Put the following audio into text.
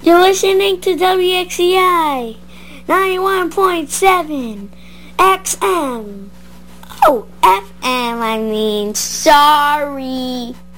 You're listening to WXCI 91.7 XM. Oh, FM, I mean, sorry.